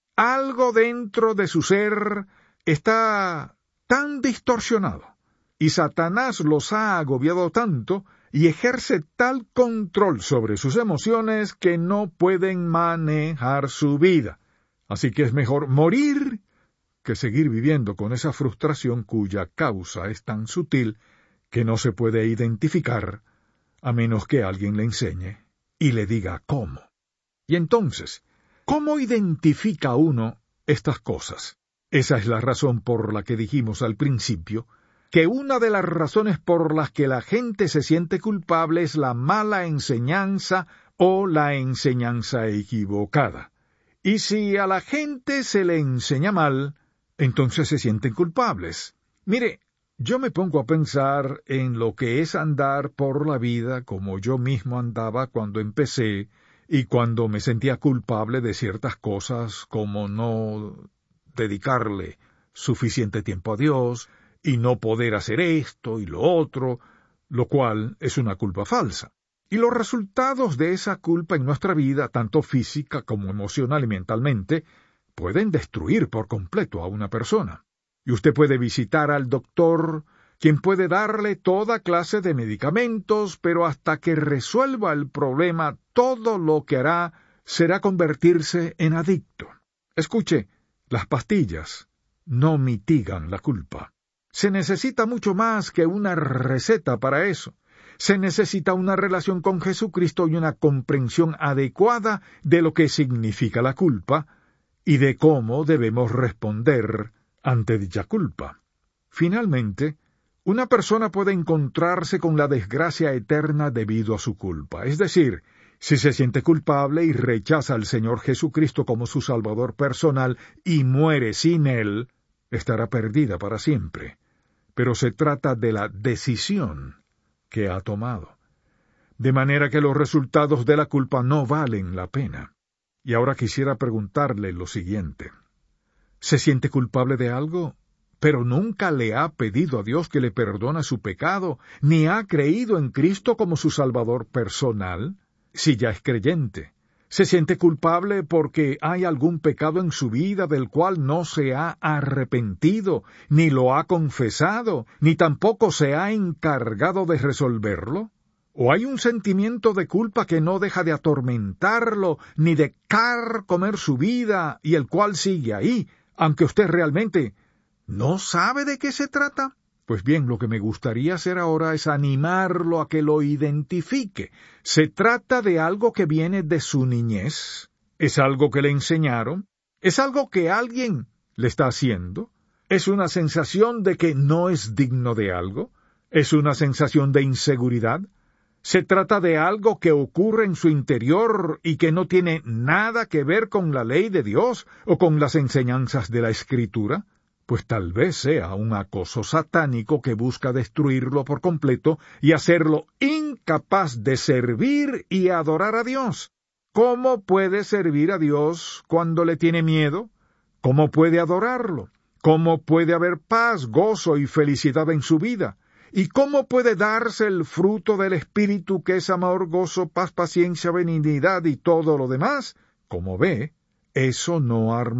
Speaker 1: Algo dentro de su ser está tan distorsionado y Satanás los ha agobiado tanto y ejerce tal control sobre sus emociones que no pueden manejar su vida. Así que es mejor morir que seguir viviendo con esa frustración cuya causa es tan sutil que no se puede identificar a menos que alguien le enseñe y le diga cómo. Y entonces, ¿cómo identifica uno estas cosas? Esa es la razón por la que dijimos al principio que una de las razones por las que la gente se siente culpable es la mala enseñanza o la enseñanza equivocada. Y si a la gente se le enseña mal, entonces se sienten culpables. Mire, yo me pongo a pensar en lo que es andar por la vida como yo mismo andaba cuando empecé y cuando me sentía culpable de ciertas cosas como no dedicarle suficiente tiempo a Dios, y no poder hacer esto y lo otro, lo cual es una culpa falsa. Y los resultados de esa culpa en nuestra vida, tanto física como emocional y mentalmente, pueden destruir por completo a una persona. Y usted puede visitar al doctor, quien puede darle toda clase de medicamentos, pero hasta que resuelva el problema, todo lo que hará será convertirse en adicto. Escuche, las pastillas no mitigan la culpa. Se necesita mucho más que una receta para eso. Se necesita una relación con Jesucristo y una comprensión adecuada de lo que significa la culpa y de cómo debemos responder ante dicha culpa. Finalmente, una persona puede encontrarse con la desgracia eterna debido a su culpa. Es decir, si se siente culpable y rechaza al Señor Jesucristo como su Salvador personal y muere sin Él, estará perdida para siempre. Pero se trata de la decisión que ha tomado. De manera que los resultados de la culpa no valen la pena. Y ahora quisiera preguntarle lo siguiente. ¿Se siente culpable de algo, pero nunca le ha pedido a Dios que le perdone su pecado, ni ha creído en Cristo como su Salvador personal? Si ya es creyente, ¿se siente culpable porque hay algún pecado en su vida del cual no se ha arrepentido, ni lo ha confesado, ni tampoco se ha encargado de resolverlo? ¿O hay un sentimiento de culpa que no deja de atormentarlo, ni de carcomer su vida, y el cual sigue ahí, aunque usted realmente no sabe de qué se trata? Pues bien, lo que me gustaría hacer ahora es animarlo a que lo identifique. ¿Se trata de algo que viene de su niñez? ¿Es algo que le enseñaron? ¿Es algo que alguien le está haciendo? ¿Es una sensación de que no es digno de algo? ¿Es una sensación de inseguridad? ¿Se trata de algo que ocurre en su interior y que no tiene nada que ver con la ley de Dios o con las enseñanzas de la Escritura? Pues tal vez sea un acoso satánico que busca destruirlo por completo y hacerlo incapaz de servir y adorar a Dios. ¿Cómo puede servir a Dios cuando le tiene miedo? ¿Cómo puede adorarlo? ¿Cómo puede haber paz, gozo y felicidad en su vida? ¿Y cómo puede darse el fruto del Espíritu, que es amor, gozo, paz, paciencia, benignidad y todo lo demás? Como ve, eso no armoniza.